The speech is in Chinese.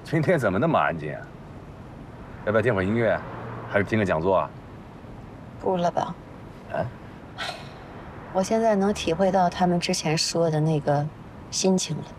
今天怎么那么安静啊？要不要听会儿音乐，还是听个讲座啊？ 不了吧？ 啊？ 我现在能体会到他们之前说的那个心情了。